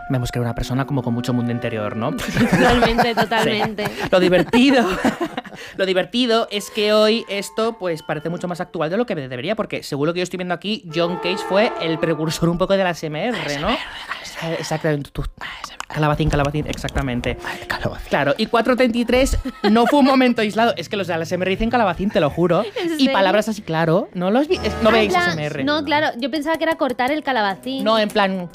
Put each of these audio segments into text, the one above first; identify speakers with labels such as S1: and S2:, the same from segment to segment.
S1: Vemos que era una persona como con mucho mundo interior, ¿no?
S2: Totalmente.
S1: Sí. Lo divertido es que hoy esto pues parece mucho más actual de lo que debería, porque según lo que yo estoy viendo aquí, John Cage fue el precursor un poco de la ASMR, ¿no? Exactamente. Calabacín, exactamente.
S3: Calabacín.
S1: Claro, y 433 no fue un momento aislado. Es que los de la ASMR dicen calabacín, te lo juro. Y palabras así, claro. No veis ASMR.
S2: No, claro, yo pensaba que era cortar el calabacín.
S1: No, en plan...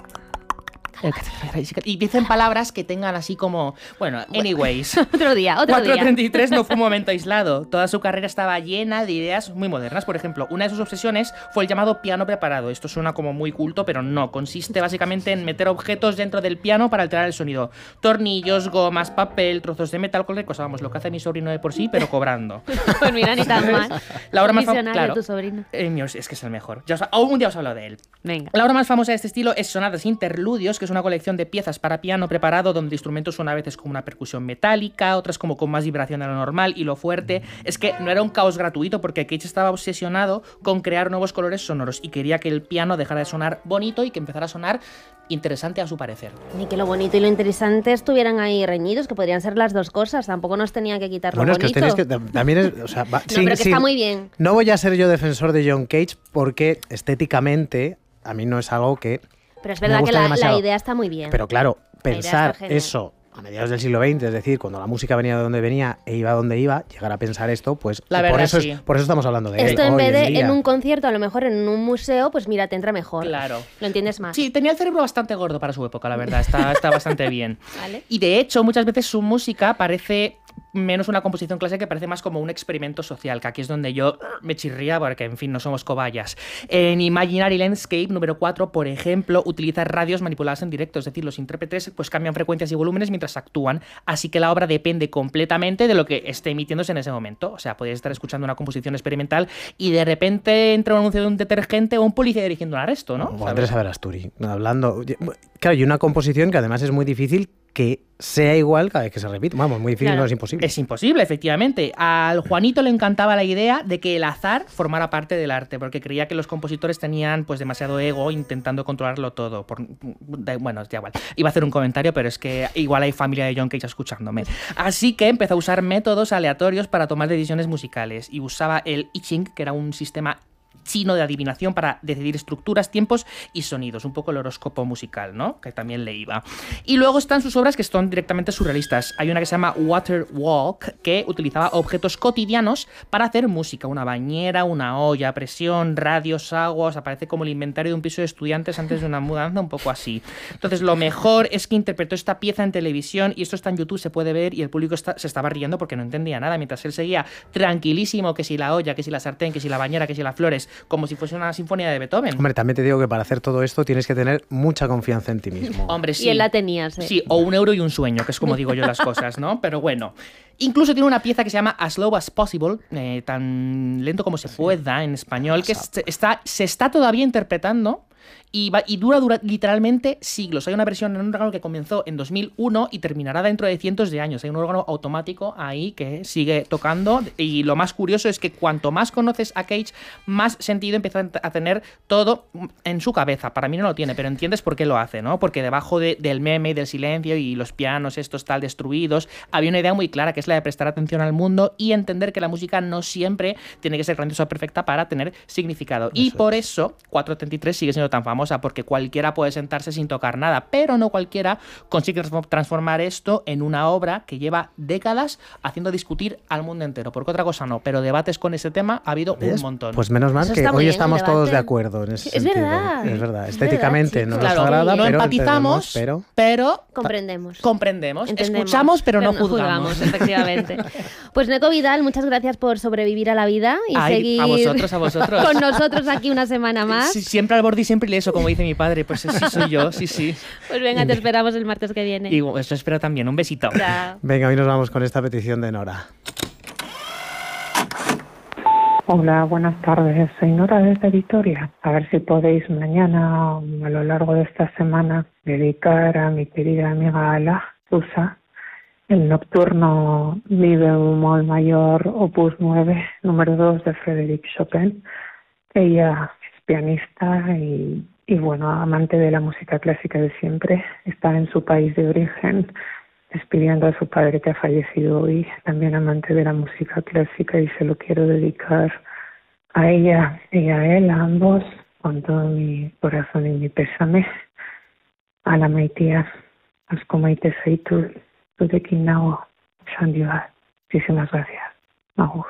S1: Y dicen palabras que tengan así como... Bueno, anyways.
S2: Otro día.
S1: 433 no fue un momento aislado. Toda su carrera estaba llena de ideas muy modernas. Por ejemplo, una de sus obsesiones fue el llamado piano preparado. Esto suena como muy culto, pero no. Consiste básicamente en meter objetos dentro del piano para alterar el sonido. Tornillos, gomas, papel, trozos de metal, cualquier cosa. Vamos, lo que hace mi sobrino de por sí, pero cobrando.
S2: Pues mira, ni tan mal.
S1: La obra más famosa...
S2: Claro, tu sobrino.
S1: Es que es el mejor. Un día os hablo de él.
S2: Venga.
S1: La obra más famosa de este estilo es Sonatas Interludios, que es una colección de piezas para piano preparado donde el instrumento suena a veces como una percusión metálica, otras como con más vibración de lo normal, y lo fuerte es que no era un caos gratuito porque Cage estaba obsesionado con crear nuevos colores sonoros y quería que el piano dejara de sonar bonito y que empezara a sonar interesante a su parecer.
S2: Ni que lo bonito y lo interesante estuvieran ahí reñidos, que podrían ser las dos cosas, tampoco nos tenía que quitar lo bonito.
S3: Bueno, es que os tenéis que... También es... O sea,
S2: pero que está muy bien.
S3: No voy a ser yo defensor de John Cage porque estéticamente a mí no es algo que...
S2: Pero es verdad que la idea está muy bien.
S3: Pero claro, pensar eso a mediados del siglo XX, es decir, cuando la música venía de donde venía e iba donde iba, llegar a pensar esto, pues por eso estamos hablando de
S2: esto
S3: él.
S2: En vez de en un concierto, a lo mejor en un museo, pues mira, te entra mejor.
S1: Claro.
S2: Lo entiendes más.
S1: Sí, tenía el cerebro bastante gordo para su época, la verdad. Está bastante bien.
S2: ¿Vale?
S1: Y de hecho, muchas veces su música parece menos una composición clásica, que parece más como un experimento social, que aquí es donde yo me chirría porque, en fin, no somos cobayas. En Imaginary Landscape número 4, por ejemplo, utiliza radios manipuladas en directo, es decir, los intérpretes pues cambian frecuencias y volúmenes mientras actúan, así que la obra depende completamente de lo que esté emitiéndose en ese momento. O sea, podéis estar escuchando una composición experimental y de repente entra un anuncio de un detergente o un policía dirigiendo un arresto, ¿no?
S3: O Andrés Averasturi, hablando... Claro, y una composición que además es muy difícil que sea igual cada vez que se repite. Vamos, muy difícil, claro. No es imposible.
S1: Es imposible, efectivamente. Al Juanito le encantaba la idea de que el azar formara parte del arte, porque creía que los compositores tenían pues demasiado ego intentando controlarlo todo. Bueno, ya igual. Iba a hacer un comentario, pero es que igual hay familia de John Cage escuchándome. Así que empezó a usar métodos aleatorios para tomar decisiones musicales y usaba el I Ching, que era un sistema chino de adivinación para decidir estructuras, tiempos y sonidos, un poco el horóscopo musical, ¿no? Que también le iba. Y luego están sus obras que son directamente surrealistas. Hay una que se llama Water Walk, que utilizaba objetos cotidianos para hacer música, una bañera, una olla a presión, radios, aguas, aparece como el inventario de un piso de estudiantes antes de una mudanza, un poco así. Entonces lo mejor es que interpretó esta pieza en televisión y esto está en YouTube, se puede ver, y el público se estaba riendo porque no entendía nada, mientras él seguía tranquilísimo, que si la olla, que si la sartén, que si la bañera, que si las flores, como si fuese una sinfonía de Beethoven.
S3: Hombre, también te digo que para hacer todo esto tienes que tener mucha confianza en ti mismo.
S1: Hombre, sí.
S2: Y él la tenía, sí.
S1: Sí, o un euro y un sueño, que es como digo yo las cosas, ¿no? Pero bueno. Incluso tiene una pieza que se llama As Slow as Possible, tan lento como se pueda en español, que se está todavía interpretando. Y dura literalmente siglos. Hay una versión en un órgano que comenzó en 2001 y terminará dentro de cientos de años. Hay un órgano automático ahí que sigue tocando, y lo más curioso es que cuanto más conoces a Cage, más sentido empieza a tener todo en su cabeza. Para mí no lo tiene, pero entiendes por qué lo hace, ¿no? Porque debajo del meme y del silencio y los pianos estos tal destruidos, había una idea muy clara, que es la de prestar atención al mundo y entender que la música no siempre tiene que ser grandiosa o perfecta para tener significado. Y por eso 433 sigue siendo tan famosa, porque cualquiera puede sentarse sin tocar nada, pero no cualquiera consigue transformar esto en una obra que lleva décadas haciendo discutir al mundo entero, porque otra cosa no, pero debates con ese tema ha habido un montón.
S3: Pues menos mal que hoy estamos todos de acuerdo en ese sentido.
S2: Es
S3: verdad, estéticamente no nos agrada,
S1: no
S3: pero
S1: empatizamos, pero
S2: comprendemos,
S1: escuchamos, pero no juzgamos.
S2: Efectivamente. Pues Neko Vidal, muchas gracias por sobrevivir a la vida y seguir
S1: a vosotros.
S2: con nosotros aquí una semana más.
S1: Sí, siempre al borde y siempre ileso, como dice mi padre, pues sí soy yo, sí.
S2: Pues venga, te esperamos el martes que viene.
S1: Y eso espero también, un besito.
S2: Chao.
S3: Venga, hoy nos vamos con esta petición de Nora.
S4: Hola, buenas tardes. Soy Nora desde Vitoria. A ver si podéis mañana, a lo largo de esta semana, dedicar a mi querida amiga Ala Susa el nocturno Mi bemol mayor opus 9, número 2 de Frédéric Chopin. Ella es pianista y Y bueno, amante de la música clásica de siempre, está en su país de origen, despidiendo a su padre que ha fallecido hoy, también amante de la música clásica, y se lo quiero dedicar a ella y a él, a ambos, con todo mi corazón y mi pésame. A la maitia, asko maite zaitu, zurekin nago, esan diot. Muchísimas gracias. Agur.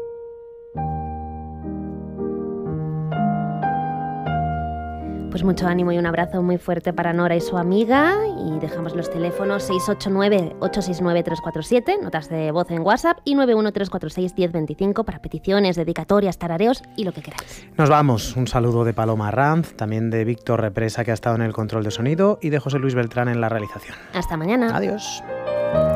S2: Pues mucho ánimo y un abrazo muy fuerte para Nora y su amiga. Y dejamos los teléfonos 689-869-347, notas de voz en WhatsApp, y 913461025 para peticiones, dedicatorias, tarareos y lo que queráis.
S3: Nos vamos. Un saludo de Paloma Ranz, también de Víctor Represa, que ha estado en el control de sonido, y de José Luis Beltrán en la realización.
S2: Hasta mañana.
S3: Adiós.